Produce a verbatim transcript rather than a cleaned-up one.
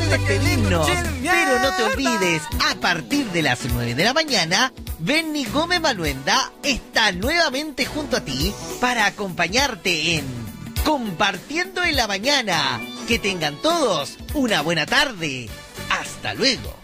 de despedirnos. Pero no te olvides, a partir de las nueve de la mañana, Benny Gómez Maluenda está nuevamente junto a ti para acompañarte en Compartiendo en la Mañana. Que tengan todos una buena tarde. Hasta luego.